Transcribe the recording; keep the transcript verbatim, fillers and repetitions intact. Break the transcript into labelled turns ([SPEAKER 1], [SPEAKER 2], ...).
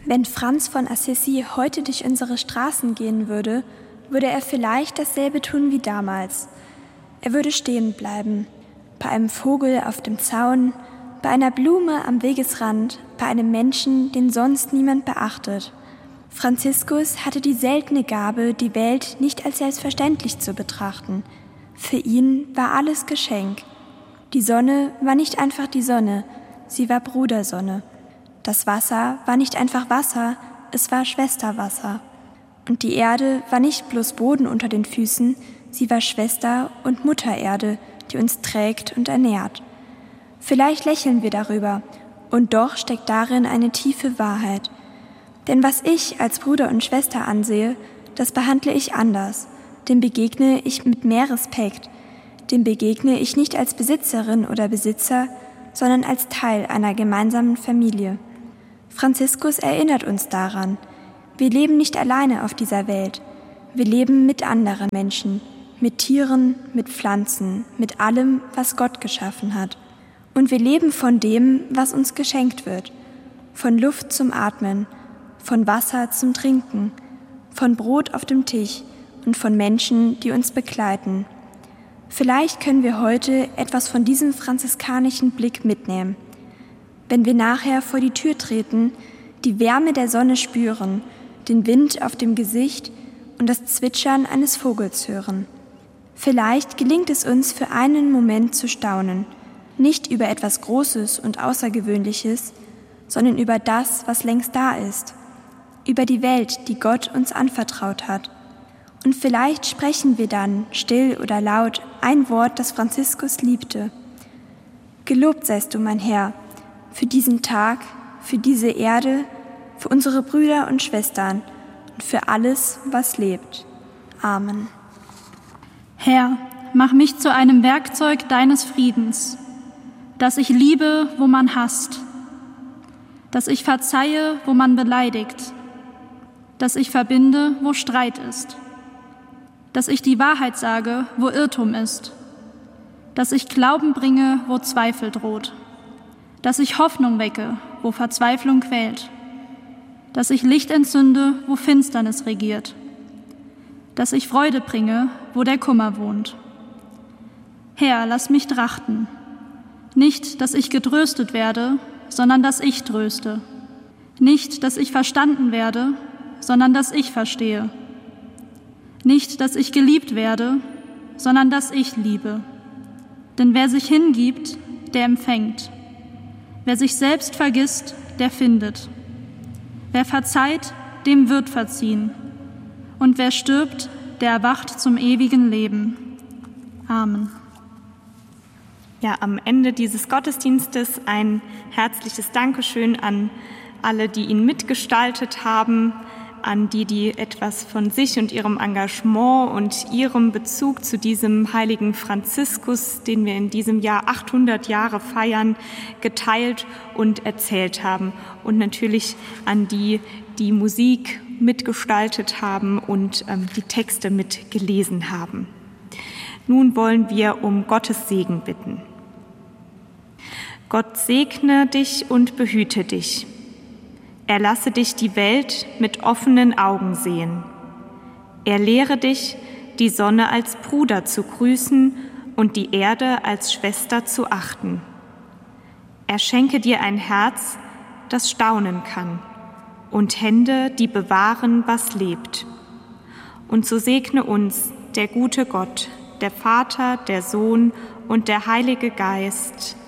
[SPEAKER 1] Wenn Franz von Assisi heute durch unsere Straßen gehen würde, würde er vielleicht dasselbe tun wie damals. Er würde stehen bleiben, bei einem Vogel auf dem Zaun, bei einer Blume am Wegesrand, bei einem Menschen, den sonst niemand beachtet. Franziskus hatte die seltene Gabe, die Welt nicht als selbstverständlich zu betrachten. Für ihn war alles Geschenk. Die Sonne war nicht einfach die Sonne, sie war Brudersonne. Das Wasser war nicht einfach Wasser, es war Schwesterwasser. Und die Erde war nicht bloß Boden unter den Füßen, sie war Schwester und Muttererde, die uns trägt und ernährt. Vielleicht lächeln wir darüber, und doch steckt darin eine tiefe Wahrheit. Denn was ich als Bruder und Schwester ansehe, das behandle ich anders. Dem begegne ich mit mehr Respekt. Dem begegne ich nicht als Besitzerin oder Besitzer, sondern als Teil einer gemeinsamen Familie. Franziskus erinnert uns daran. Wir leben nicht alleine auf dieser Welt. Wir leben mit anderen Menschen, mit Tieren, mit Pflanzen, mit allem, was Gott geschaffen hat. Und wir leben von dem, was uns geschenkt wird. Von Luft zum Atmen, von Wasser zum Trinken, von Brot auf dem Tisch und von Menschen, die uns begleiten. Vielleicht können wir heute etwas von diesem franziskanischen Blick mitnehmen. Wenn wir nachher vor die Tür treten, die Wärme der Sonne spüren, den Wind auf dem Gesicht und das Zwitschern eines Vogels hören. Vielleicht gelingt es uns für einen Moment zu staunen, nicht über etwas Großes und Außergewöhnliches, sondern über das, was längst da ist, über die Welt, die Gott uns anvertraut hat. Und vielleicht sprechen wir dann, still oder laut, ein Wort, das Franziskus liebte. Gelobt seist du, mein Herr, für diesen Tag, für diese Erde, für unsere Brüder und Schwestern und für alles, was lebt. Amen.
[SPEAKER 2] Herr, mach mich zu einem Werkzeug deines Friedens, dass ich liebe, wo man hasst, dass ich verzeihe, wo man beleidigt, dass ich verbinde, wo Streit ist, dass ich die Wahrheit sage, wo Irrtum ist, dass ich Glauben bringe, wo Zweifel droht, dass ich Hoffnung wecke, wo Verzweiflung quält, dass ich Licht entzünde, wo Finsternis regiert, dass ich Freude bringe, wo der Kummer wohnt. Herr, lass mich trachten, nicht, dass ich getröstet werde, sondern dass ich tröste, nicht, dass ich verstanden werde, sondern dass ich verstehe, nicht, dass ich geliebt werde, sondern dass ich liebe. Denn wer sich hingibt, der empfängt. Wer sich selbst vergisst, der findet. Wer verzeiht, dem wird verziehen. Und wer stirbt, der erwacht zum ewigen Leben. Amen.
[SPEAKER 3] Ja, am Ende dieses Gottesdienstes ein herzliches Dankeschön an alle, die ihn mitgestaltet haben, an die, die etwas von sich und ihrem Engagement und ihrem Bezug zu diesem heiligen Franziskus, den wir in diesem Jahr achthundert Jahre feiern, geteilt und erzählt haben. Und natürlich an die, die Musik mitgestaltet haben und ähm, die Texte mitgelesen haben. Nun wollen wir um Gottes Segen bitten. Gott segne dich und behüte dich. Er lasse dich die Welt mit offenen Augen sehen. Er lehre dich, die Sonne als Bruder zu grüßen und die Erde als Schwester zu achten. Er schenke dir ein Herz, das staunen kann, und Hände, die bewahren, was lebt. Und so segne uns der gute Gott, der Vater, der Sohn und der Heilige Geist.